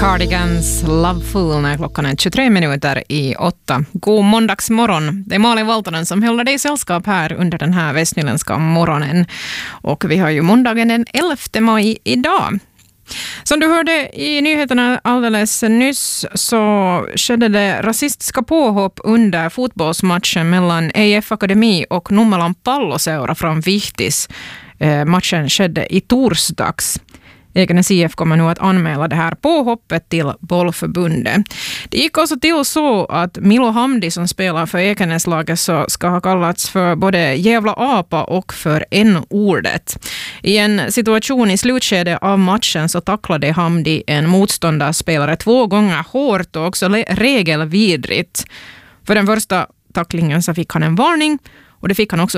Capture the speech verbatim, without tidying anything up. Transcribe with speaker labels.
Speaker 1: Cardigans Loveful när klockan är tjugotre minuter i åtta. God måndagsmorgon. Det är Malin Valtonen som håller dig i sällskap här under den här västnyländska morgonen. Och vi har ju måndagen den elfte maj idag. Som du hörde i nyheterna alldeles nyss så skedde det rasistiska påhopp under fotbollsmatchen mellan E F Akademi och Nummelan Palloseura från Vihtis. Matchen skedde i torsdags. Ekenäs I F kommer nu att anmäla det här påhoppet till bollförbundet. Det gick också till så att Milo Hamdi som spelar för Ekenäslaget så ska ha kallats för både jävla apa och för n-ordet. I en situation i slutskedet av matchen så tacklade Hamdi en motståndarspelare två gånger hårt och också regelvidrigt. För den första tacklingen så fick han en varning och det fick han också